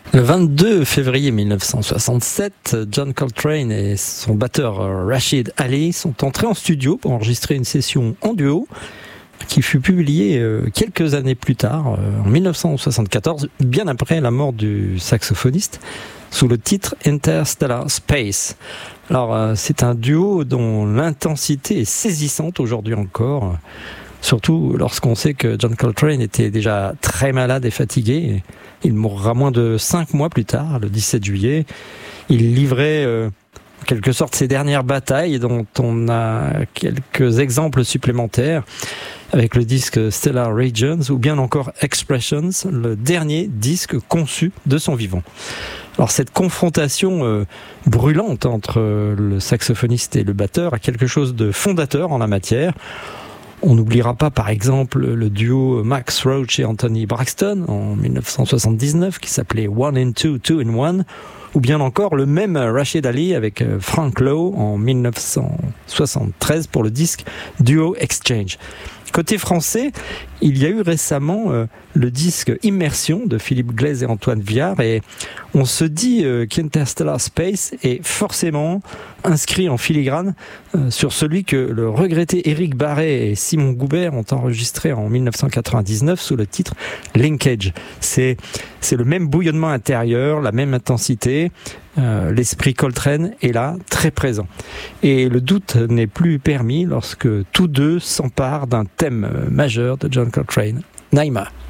Le 22 février 1967, John Coltrane et son batteur Rashid Ali sont entrés en studio pour enregistrer une session en duo qui fut publiée quelques années plus tard, en 1974, bien après la mort du saxophoniste, sous le titre Interstellar Space. Alors, c'est un duo dont l'intensité est saisissante aujourd'hui encore, surtout lorsqu'on sait que John Coltrane était déjà très malade et fatigué. Il mourra moins de 5 mois plus tard, le 17 juillet. Il livrait en quelque sorte ses dernières batailles, dont on a quelques exemples supplémentaires avec le disque Stellar Regions ou bien encore Expressions, le dernier disque conçu de son vivant. Alors cette confrontation brûlante entre le saxophoniste et le batteur a quelque chose de fondateur en la matière. On n'oubliera pas par exemple le duo Max Roach et Anthony Braxton en 1979 qui s'appelait One in Two, Two in One, ou bien encore le même Rashid Ali avec Frank Lowe en 1973 pour le disque Duo Exchange. Côté français, il y a eu récemment le disque Immersion de Philippe Glaise et Antoine Viard, et on se dit qu'Interstellar Space est forcément inscrit en filigrane sur celui que le regretté Éric Barret et Simon Goubert ont enregistré en 1999 sous le titre Linkage. C'est le même bouillonnement intérieur, la même intensité. L'esprit Coltrane est là, très présent. Et le doute n'est plus permis lorsque tous deux s'emparent d'un thème majeur de John Coltrane, Naima.